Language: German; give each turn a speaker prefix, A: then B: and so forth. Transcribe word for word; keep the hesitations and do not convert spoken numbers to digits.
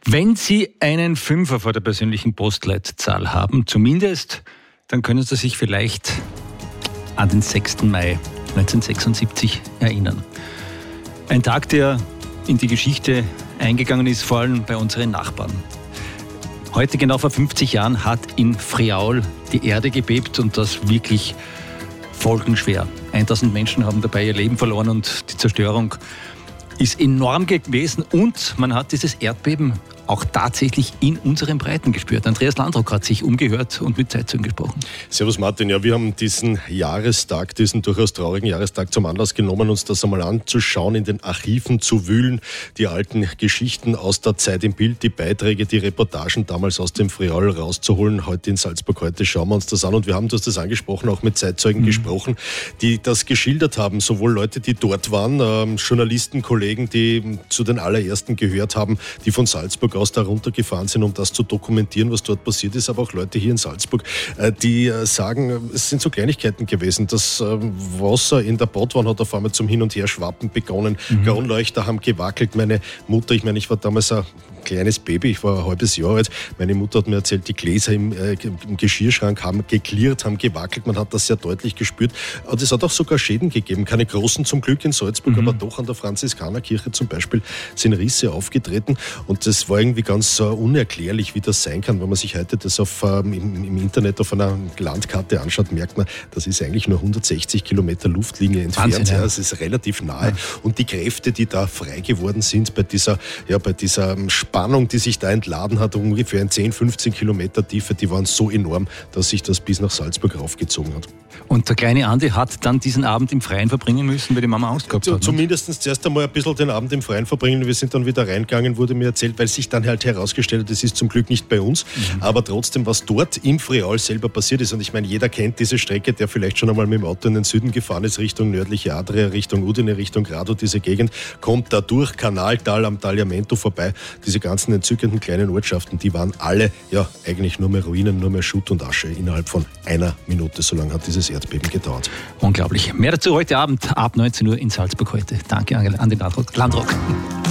A: Wenn Sie einen Fünfer vor der persönlichen Postleitzahl haben, zumindest, dann können Sie sich vielleicht an den sechsten Mai neunzehnhundertsechsundsiebzig erinnern. Ein Tag, der in die Geschichte eingegangen ist, vor allem bei unseren Nachbarn. Heute, genau vor fünfzig Jahren, hat in Friaul die Erde gebebt und das wirklich folgenschwer. tausend Menschen haben dabei ihr Leben verloren und die Zerstörung ist enorm gewesen und man hat dieses Erdbeben auch tatsächlich in unseren Breiten gespürt. Andreas Landrock hat sich umgehört und mit Zeitzeugen gesprochen.
B: Servus Martin, ja, wir haben diesen Jahrestag, diesen durchaus traurigen Jahrestag zum Anlass genommen, uns das einmal anzuschauen, in den Archiven zu wühlen, die alten Geschichten aus der Zeit im Bild, die Beiträge, die Reportagen damals aus dem Friaul rauszuholen. Heute in Salzburg, heute schauen wir uns das an und wir haben, du hast das angesprochen, auch mit Zeitzeugen mhm. gesprochen, die das geschildert haben, sowohl Leute, die dort waren, ähm, Journalisten, Kollegen, die zu den allerersten gehört haben, die von Salzburg aus da runtergefahren sind, um das zu dokumentieren, was dort passiert ist, aber auch Leute hier in Salzburg, die sagen, es sind so Kleinigkeiten gewesen. Das Wasser in der Badwanne hat auf einmal zum Hin- und Herschwappen begonnen. Mhm. Kronleuchter haben gewackelt. Meine Mutter, ich meine, ich war damals ein kleines Baby, ich war ein halbes Jahr alt. Meine Mutter hat mir erzählt, die Gläser im, äh, im Geschirrschrank haben geklirrt, haben gewackelt. Man hat das sehr deutlich gespürt. Und es hat auch sogar Schäden gegeben. Keine großen zum Glück in Salzburg, mhm. aber doch an der Franziskanerkirche zum Beispiel sind Risse aufgetreten. Und das war irgendwie ganz äh, unerklärlich, wie das sein kann. Wenn man sich heute das auf, ähm, im, im Internet auf einer Landkarte anschaut, merkt man, das ist eigentlich nur hundertsechzig Kilometer Luftlinie entfernt. Wahnsinn, ja. Es ist relativ nahe. Ja. Und die Kräfte, die da frei geworden sind bei dieser, ja, bei dieser Spannung, die sich da entladen hat, ungefähr in zehn, fünfzehn Kilometer Tiefe, die waren so enorm, dass sich das bis nach Salzburg raufgezogen hat.
A: Und der kleine Andi hat dann diesen Abend im Freien verbringen müssen, weil die Mama Angst gehabt hat.
B: Zumindest zuerst einmal ein bisschen den Abend im Freien verbringen. Wir sind dann wieder reingegangen, wurde mir erzählt, weil sich dann halt herausgestellt hat, das ist zum Glück nicht bei uns, mhm. aber trotzdem, was dort im Friaul selber passiert ist. Und ich meine, jeder kennt diese Strecke, der vielleicht schon einmal mit dem Auto in den Süden gefahren ist, Richtung nördliche Adria, Richtung Udine, Richtung Grado, diese Gegend, kommt da durch Kanaltal am Tagliamento vorbei. Diese ganzen entzückenden kleinen Ortschaften, die waren alle ja eigentlich nur mehr Ruinen, nur mehr Schutt und Asche innerhalb von einer Minute. So lange hat dieses Erdbeben gedauert.
A: Unglaublich. Mehr dazu heute Abend ab neunzehn Uhr in Salzburg heute. Danke an den Landrock.